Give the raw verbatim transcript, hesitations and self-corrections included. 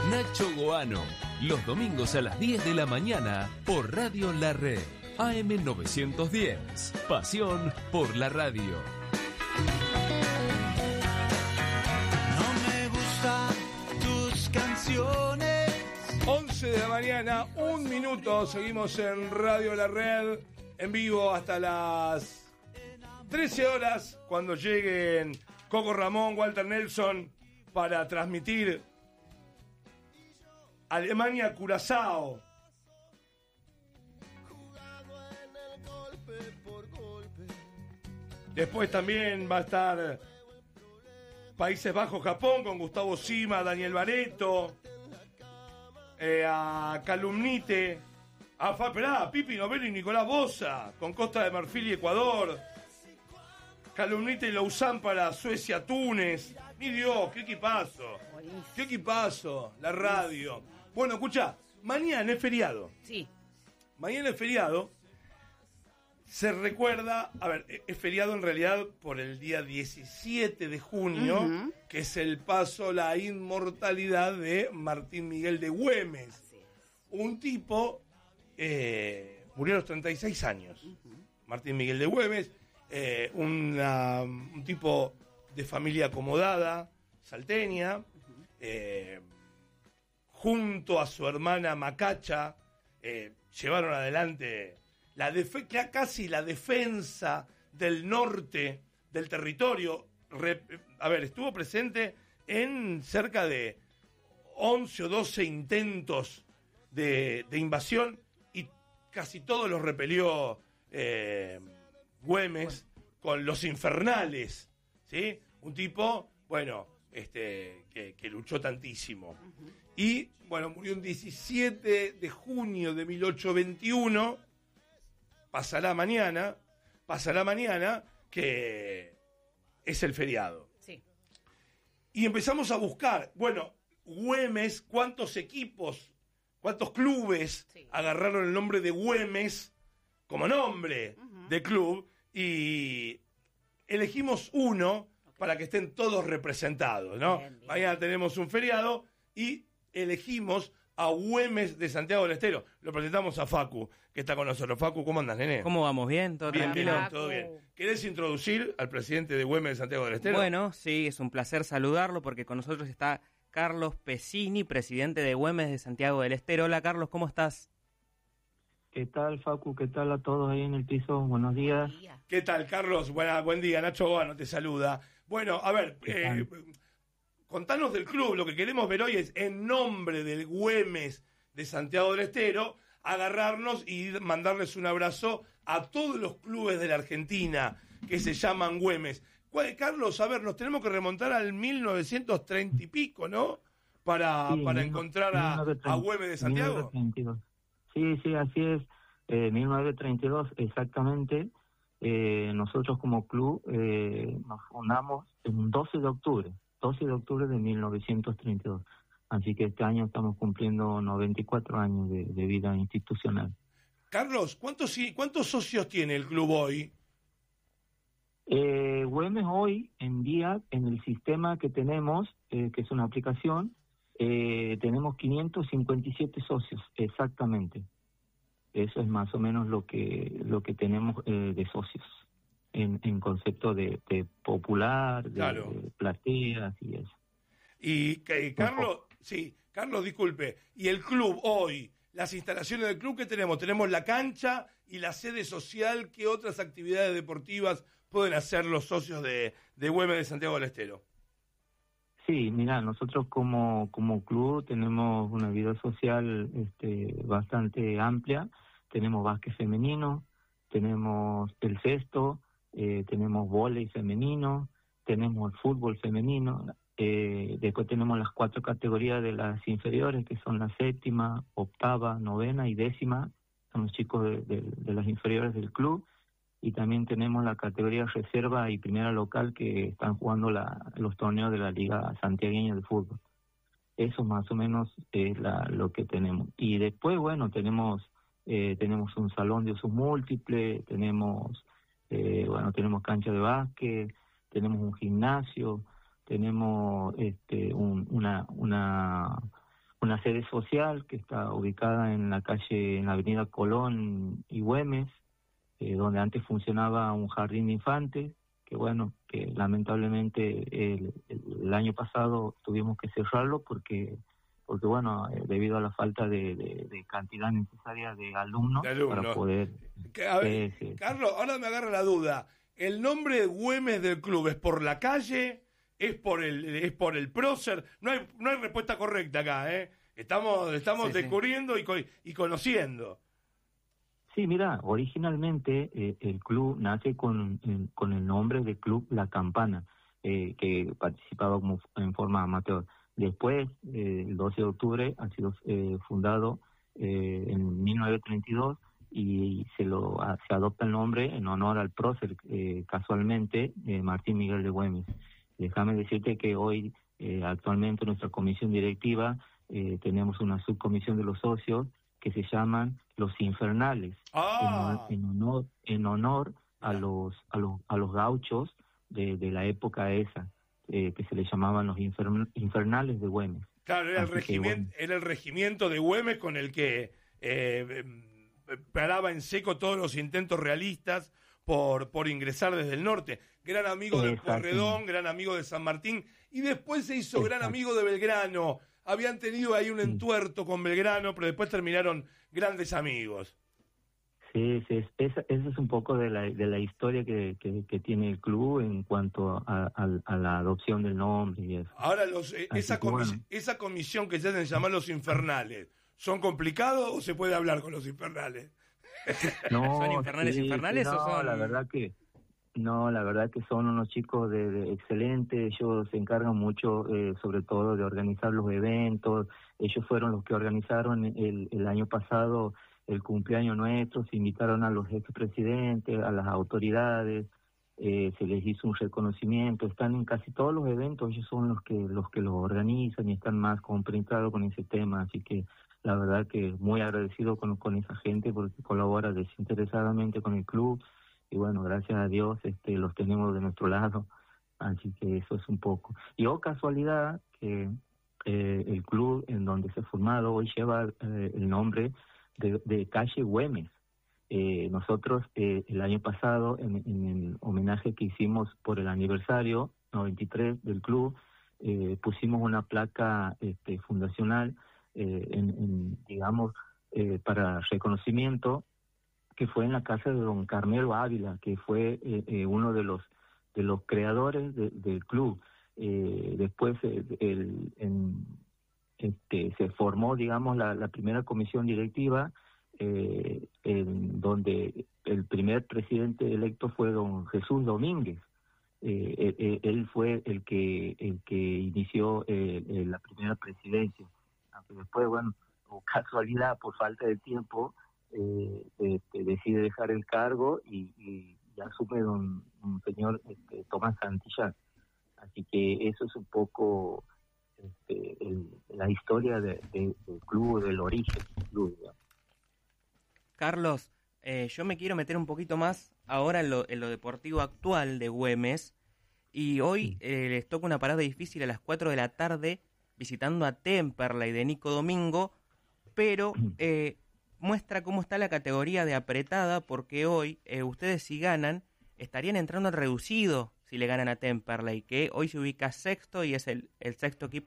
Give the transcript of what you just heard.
Nacho Goano, los domingos a las diez de la mañana por Radio La Red, A M novecientos diez. Pasión por la radio. No me gustan tus canciones. once de la mañana, un minuto, seguimos en Radio La Red, en vivo hasta las trece horas, cuando lleguen Coco Ramón, Walter Nelson, para transmitir Alemania-Curazao. Después también va a estar Países Bajos-Japón con Gustavo Sima, Daniel Bareto, eh, a Calumnite, a Fa, esperá, Pipi Novello y Nicolás Boza con Costa de Marfil y Ecuador. Calumnite y Lausanne para Suecia-Túnez. Mi Dios, qué equipazo. Qué equipazo, la radio. Bueno, escucha, mañana es feriado. Sí. Mañana es feriado. Se recuerda, a ver, es feriado en realidad por el día diecisiete de junio, uh-huh. que es el paso, la inmortalidad de Martín Miguel de Güemes. Sí. Un tipo, eh, murió a los treinta y seis años. Uh-huh. Martín Miguel de Güemes, eh, una, un tipo de familia acomodada, salteña, uh-huh. eh, junto a su hermana Macacha, eh, llevaron adelante la def- casi la defensa del norte del territorio. Re- a ver, estuvo presente en cerca de once o doce intentos de, de invasión y casi todos los repelió eh, Güemes bueno. con los infernales, ¿sí? Un tipo, bueno, este que, que luchó tantísimo. Uh-huh. Y, bueno, murió el diecisiete de junio de mil ochocientos veintiuno. Pasará mañana, pasará mañana, que es el feriado. Sí. Y empezamos a buscar, bueno, Güemes, ¿cuántos equipos, cuántos clubes sí. agarraron el nombre de Güemes como nombre uh-huh. de club? Y elegimos uno okay. para que estén todos representados, ¿no? Bien, bien. Mañana tenemos un feriado y elegimos a Güemes de Santiago del Estero. Lo presentamos a Facu, que está con nosotros. Facu, ¿cómo andas, nene? ¿Cómo vamos? ¿Bien? ¿Todo bien, tranquilo? Bien, todo bien. ¿Querés introducir al presidente de Güemes de Santiago del Estero? Bueno, sí, es un placer saludarlo porque con nosotros está Carlos Pesini, presidente de Güemes de Santiago del Estero. Hola, Carlos, ¿cómo estás? ¿Qué tal, Facu? ¿Qué tal a todos ahí en el piso? Buenos días. ¿Qué tal, Carlos? Buena, buen día. Nacho Goano te saluda. Bueno, a ver, eh, contanos del club. Lo que queremos ver hoy es, en nombre del Güemes de Santiago del Estero, agarrarnos y mandarles un abrazo a todos los clubes de la Argentina que se llaman Güemes. Carlos, a ver, nos tenemos que remontar al mil novecientos treinta y pico, ¿no? Para, sí, para mil, encontrar a, mil novecientos treinta, a Güemes de Santiago. mil novecientos treinta y dos. Sí, sí, así es. Eh, mil novecientos treinta y dos, exactamente. Eh, nosotros como club eh, nos fundamos el doce de octubre, doce de octubre de mil novecientos treinta y dos. Así que este año estamos cumpliendo noventa y cuatro años de, de vida institucional. Carlos, ¿cuántos, cuántos socios tiene el club hoy? Eh, Güemes hoy en día, en el sistema que tenemos, eh, que es una aplicación, eh, tenemos quinientos cincuenta y siete socios, exactamente. Eso es más o menos lo que lo que tenemos eh, de socios, en, en concepto de, de popular, de, claro. de plateas y eso. Y eh, Carlos, sí, Carlos, disculpe, y el club hoy, las instalaciones del club que tenemos, tenemos la cancha y la sede social. ¿Qué otras actividades deportivas pueden hacer los socios de, de Güemes de Santiago del Estero? Sí, mira, nosotros como como club tenemos una vida social este, bastante amplia. Tenemos básquet femenino, tenemos el cesto, eh, tenemos vóley femenino, tenemos el fútbol femenino. Eh, después tenemos las cuatro categorías de las inferiores, que son la séptima, octava, novena y décima. Son los chicos de, de, de las inferiores del club. Y también tenemos la categoría reserva y primera local, que están jugando la, los torneos de la Liga Santiagueña de Fútbol. Eso más o menos es la, lo que tenemos. Y después, bueno, tenemos eh, tenemos un salón de usos múltiples, tenemos eh, bueno tenemos cancha de básquet, tenemos un gimnasio, tenemos este un, una una una sede social que está ubicada en la calle, en la avenida Colón y Güemes, eh, donde antes funcionaba un jardín de infantes, que bueno, que lamentablemente el, el, el año pasado tuvimos que cerrarlo porque, porque bueno, eh, debido a la falta de, de, de cantidad necesaria de alumnos, de alumnos. para poder... A ver, eh, sí. Carlos, ahora me agarra la duda. ¿El nombre de Güemes del club es por la calle? ¿Es por el es por el prócer? No hay no hay respuesta correcta acá, ¿eh? Estamos estamos sí, descubriendo sí. Y, co y conociendo. Sí, mira, originalmente eh, el club nace con, en, con el nombre de Club La Campana, eh, que participaba como en forma amateur. Después, eh, el doce de octubre, ha sido eh, fundado eh, en mil novecientos treinta y dos y se lo a, se adopta el nombre en honor al prócer, eh, casualmente, eh, Martín Miguel de Güemes. Déjame decirte que hoy, eh, actualmente, nuestra comisión directiva, eh, tenemos una subcomisión de los socios que se llaman Los Infernales, Ah. en, en honor en honor a los a los a los gauchos de, de la época esa, eh, que se les llamaban los infern, Infernales de Güemes. Claro, era el, Así que, regimiento, bueno. era el regimiento de Güemes con el que eh, paraba en seco todos los intentos realistas por, por ingresar desde el norte. Gran amigo de Pueyrredón, gran amigo de San Martín, y después se hizo Exacto. gran amigo de Belgrano. Habían tenido ahí un entuerto con Belgrano, pero después terminaron grandes amigos. Sí, sí, esa, esa es un poco de la, de la historia que, que, que tiene el club en cuanto a, a, a la adopción del nombre y eso. Ahora, los, eh, esa, comis bueno. esa comisión que se hacen llamar los infernales, ¿son complicados o se puede hablar con los infernales? No, ¿Son infernales sí, infernales sí, no, o son...? la verdad que... No, la verdad que son unos chicos de, de excelentes, ellos se encargan mucho, eh, sobre todo, de organizar los eventos. Ellos fueron los que organizaron el, el año pasado el cumpleaños nuestro, se invitaron a los expresidentes, a las autoridades, eh, se les hizo un reconocimiento, están en casi todos los eventos, ellos son los que los que los organizan y están más compenetrados con ese tema, así que la verdad que muy agradecido con, con esa gente porque colabora desinteresadamente con el club. Y bueno, gracias a Dios este, los tenemos de nuestro lado, así que eso es un poco. Y oh casualidad que eh, el club en donde se ha formado hoy lleva eh, el nombre de, de calle Güemes. Eh, nosotros eh, el año pasado, en, en el homenaje que hicimos por el aniversario noventa y tres del club, eh, pusimos una placa este, fundacional, eh, en, en, digamos, eh, para reconocimiento, que fue en la casa de don Carmelo Ávila, que fue eh, eh, uno de los de los creadores de, del club. Eh, después eh, el, en, este, se formó, digamos, la, la primera comisión directiva, eh, en donde el primer presidente electo fue don Jesús Domínguez. Eh, eh, él fue el que el que inició eh, eh, la primera presidencia. Aunque después, bueno, por casualidad, por falta de tiempo, Eh, este, decide dejar el cargo y, y, y asume un, un señor este, Tomás Santillán. Así que eso es un poco este, el, la historia de, de, del club, del origen del club, digamos. Carlos, eh, yo me quiero meter un poquito más ahora en lo, en lo deportivo actual de Güemes, y hoy eh, les toca una parada difícil a las cuatro de la tarde visitando a Temperley de Nico Domingo, pero... Eh, muestra cómo está la categoría de apretada, porque hoy eh, ustedes si ganan estarían entrando al reducido si le ganan a Temperley, que hoy se ubica sexto y es el, el sexto equipo